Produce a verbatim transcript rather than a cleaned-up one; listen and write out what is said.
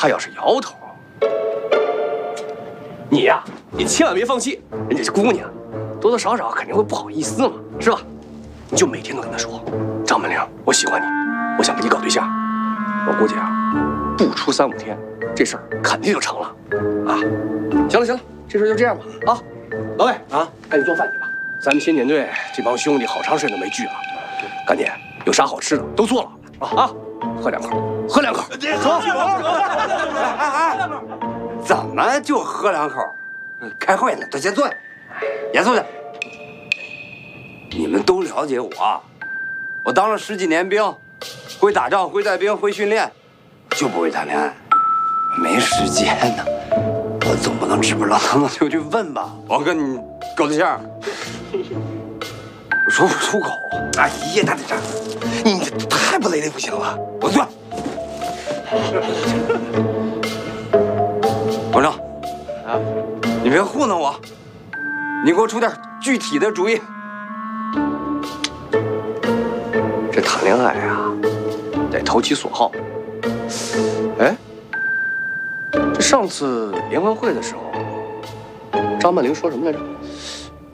他要是摇头，你呀，你千万别放弃，人家是姑娘，多多少少肯定会不好意思嘛，是吧？你就每天都跟他说，张本领，我喜欢你，我想跟你搞对象。我估计啊，不出三五天，这事儿肯定就成了。啊，行了行了，这事就这样吧。啊，老魏啊，赶紧做饭去吧。咱们先遣队这帮兄弟好长时间都没聚了，赶紧有啥好吃的都做了啊啊！喝两口，喝两口，走。 哎哎，怎么就喝两口？开会呢，都先坐下，严肃点。你们都了解我，我当了十几年兵，会打仗，会带兵，会训练，就不会谈恋爱，没时间呢。我总不能直不愣登的就去问吧，我跟你搞对象。我说不出口。哎呀，大队长，你这太不雷的不行了。我坐。王正，啊，你别糊弄我，你给我出点具体的主意。 这谈恋爱啊，得投其所好。哎，这上次联欢会的时候，张曼玲说什么来着？